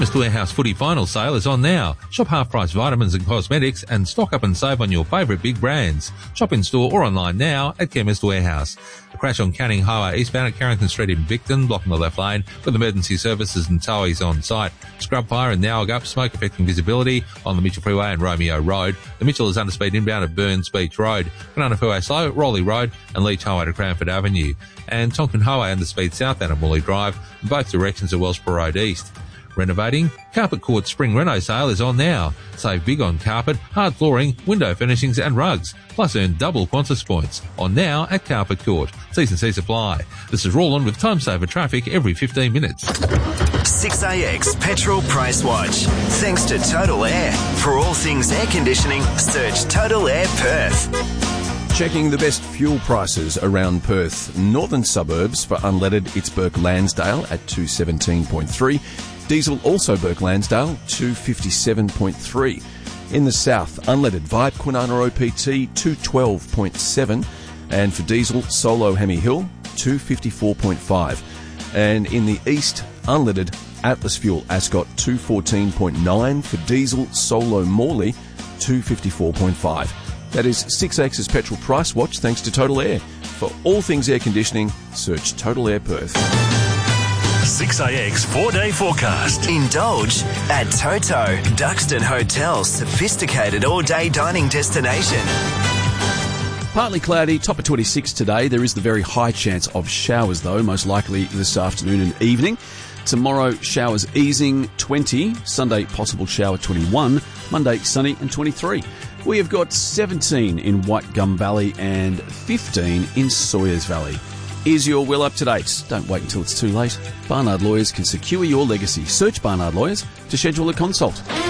Mr. Warehouse footy final sale is on now. Shop half-price vitamins and cosmetics and stock up and save on your favourite big brands. Shop in store or online now at Chemist Warehouse. A crash on Canning Highway eastbound at Carrington Street in Victon, blocking the left lane with emergency services and towies on site. Scrub fire in Nowagap, smoke affecting visibility on the Mitchell Freeway and Romeo Road. The Mitchell is under speed inbound at Burns Beach Road. Banana Freeway slow, Rowley Road and Leach Highway to Cranford Avenue. And Tonkin Highway under speed southbound at Morley Drive, in both directions at Wellsborough Road East. Renovating? Carpet Court Spring Reno sale is on now. Save big on carpet, hard flooring, window furnishings and rugs. Plus earn double Qantas points. On now at Carpet Court. T&C supply. This is Roland with time saver traffic every 15 minutes. 6AX Petrol Price Watch. Thanks to Total Air. For all things air conditioning, search Total Air Perth. Checking the best fuel prices around Perth. Northern suburbs for unleaded, it's Burke Lansdale at 217.3. Diesel also Burke Lansdale, 257.3. In the south, unleaded Vibe Kwinana OPT, 212.7. And for diesel, Solo Hemi Hill, 254.5. And in the east, unleaded Atlas Fuel Ascot, 214.9. For diesel, Solo Morley, 254.5. That is 6X's Petrol Price Watch, thanks to Total Air. For all things air conditioning, search Total Air Perth. 6AX 4-day forecast. Indulge at Toto, Duxton Hotel's sophisticated all-day dining destination. Partly cloudy, top of 26 today. There is the very high chance of showers, though, most likely this afternoon and evening. Tomorrow, showers easing, 20. Sunday, possible shower, 21. Monday, sunny and 23. We have got 17 in White Gum Valley and 15 in Sawyers Valley. Is your will up to date? Don't wait until it's too late. Barnard Lawyers can secure your legacy. Search Barnard Lawyers to schedule a consult.